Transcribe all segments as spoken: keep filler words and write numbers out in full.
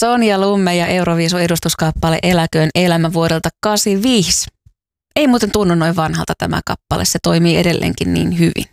Sonja Lumme ja Euroviisun edustuskappale Eläköön elämä vuodelta kahdeksankymmentäviisi. Ei muuten tunnu noin vanhalta tämä kappale, se toimii edelleenkin niin hyvin.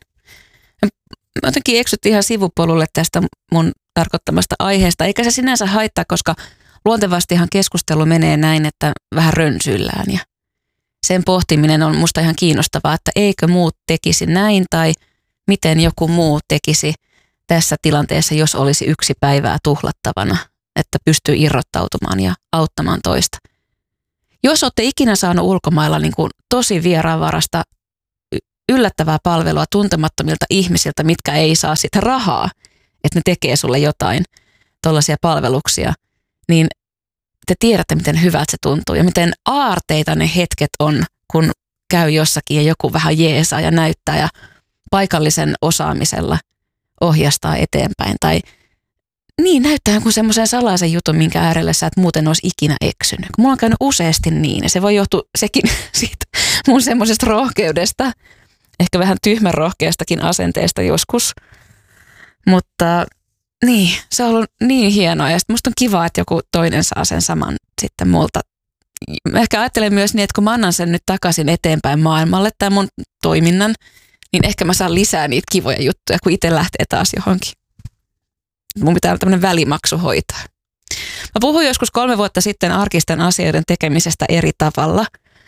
Mä jotenkin eksyttiin ihan sivupolulle tästä mun tarkoittamasta aiheesta, eikä se sinänsä haittaa, koska luontevastihan keskustelu menee näin, että vähän rönsyillään ja sen pohtiminen on musta ihan kiinnostavaa, että eikö muut tekisi näin tai miten joku muu tekisi tässä tilanteessa, jos olisi yksi päivää tuhlattavana, että pystyy irrottautumaan ja auttamaan toista. Jos olette ikinä saanut ulkomailla niin kuin tosi vieraanvarasta yllättävää palvelua tuntemattomilta ihmisiltä, mitkä ei saa sitä rahaa, että ne tekee sulle jotain, tollaisia palveluksia, niin te tiedätte, miten hyvältä se tuntuu ja miten aarteita ne hetket on, kun käy jossakin ja joku vähän jeesaa ja näyttää ja paikallisen osaamisella ohjastaa eteenpäin. Tai niin, näyttää jonkun semmoisen salaisen jutun, minkä äärellä sä et muuten olisi ikinä eksynyt. Mulla on käynyt useasti niin ja se voi johtua sekin siitä mun semmoisesta rohkeudesta, ehkä vähän tyhmän rohkeastakin asenteesta joskus. Mutta niin, se on ollut niin hienoa ja sitten musta on kiva, että joku toinen saa sen saman sitten multa. Mä ehkä ajattelen myös niin, että kun mä annan sen nyt takaisin eteenpäin maailmalle tämän mun toiminnan, niin ehkä mä saan lisää niitä kivoja juttuja, kun itse lähtee taas johonkin. Mun pitää olla tämmöinen välimaksu hoitaa. Mä puhuin joskus kolme vuotta sitten arkisten asioiden tekemisestä eri tavalla.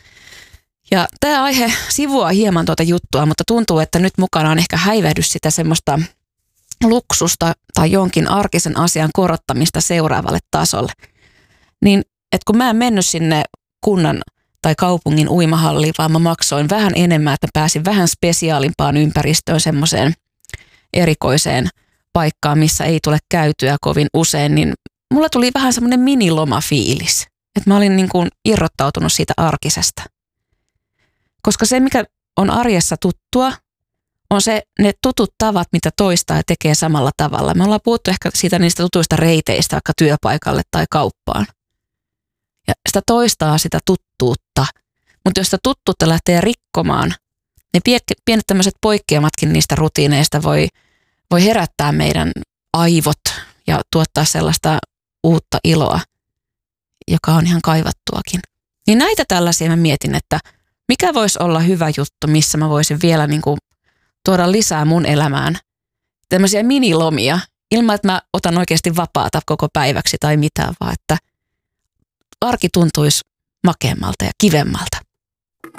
Ja tämä aihe sivuaa hieman tuota juttua, mutta tuntuu, että nyt mukana on ehkä häivähdys sitä semmoista luksusta tai jonkin arkisen asian korottamista seuraavalle tasolle. Niin, että kun mä en mennyt sinne kunnan tai kaupungin uimahalliin, vaan mä maksoin vähän enemmän, että mä pääsin vähän spesiaalimpaan ympäristöön, semmoiseen erikoiseen paikkaan, missä ei tule käytyä kovin usein, niin mulla tuli vähän semmoinen minilomafiilis. Että mä olin niin kuin irrottautunut siitä arkisesta. Koska se, mikä on arjessa tuttua, on se ne tutut tavat, mitä toistaa ja tekee samalla tavalla. Me ollaan puhuttu ehkä siitä niistä tutuista reiteistä vaikka työpaikalle tai kauppaan. Ja sitä toistaa sitä tuttuutta. Mutta jos sitä tuttuutta lähtee rikkomaan, niin pienet tämmöiset poikkeamatkin niistä rutiineista voi, voi herättää meidän aivot ja tuottaa sellaista uutta iloa, joka on ihan kaivattuakin. Niin näitä tällaisia mä mietin, että mikä voisi olla hyvä juttu, missä mä voisin vielä niin kuin tuoda lisää mun elämään. Tämmöisiä minilomia, ilman että mä otan oikeasti vapaata koko päiväksi tai mitään, vaan että arki tuntuisi makeammalta ja kivemmalta.